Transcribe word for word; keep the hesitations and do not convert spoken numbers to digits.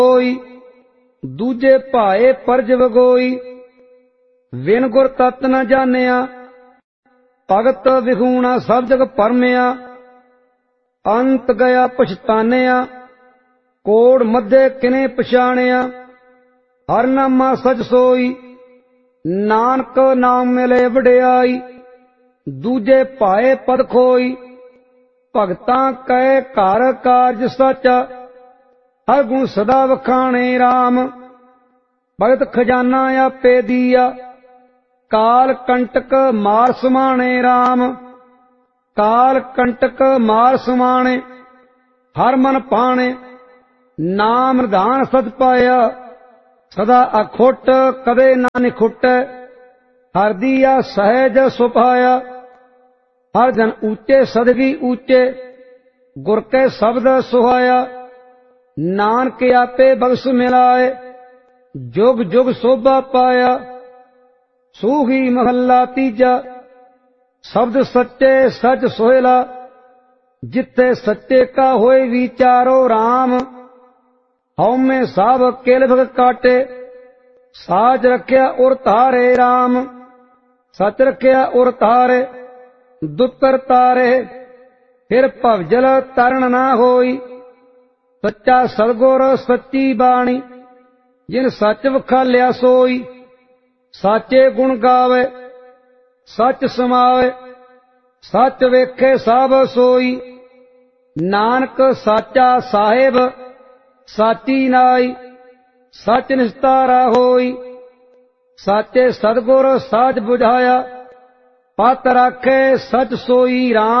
होई, दूजे भाए परज वगोई। विन गुर तत् न जानिया, भगत विहूणा सब जग परमिया। अंत गया पछतानिया, कोड़ मध्य किने पछाणिया। हर नामा सच सोई, नानक नाम मिले वडियाई। दूजे भाए पद खोई, भगतां कहे घर कारज साचा। हर गुण सदा वखाणे राम, भगत खजाना आपे दिया। काल कंटक मार समाणे राम, काल कंटक मार समाणे। हर मन पाणे, नाम निधान सत पाया। सदा अखुट कदे ना निखुटै, हर दिया सहज सुभाया। हर जन ऊंचे सदगी ऊंचे, गुर के शब्द सुहाया। नानक आपे बख्श मिलाए, जुग जुग शोभा पाया। सूही महला तीजा, शब्द सच्चे सच सोहेला। जिथे सच्चे का होए विचारो राम, हऊ में साब केलभ काटे। साज रखिया उर तारे राम, सच रखिया उर तारे। दुतर तारे, फिर भवजल तरण ना होई। सच्चा सतगुर सच्ची बाणी, जिन सच वखालिया सोई। साचे गुण गावे, सच समावे, सच वेखे सब सोई। नानक साचा साहिब, साची नाई। सच निस्तारा होई, साचे सतगुर साच बुझाया। पत राखे सच सोई राम।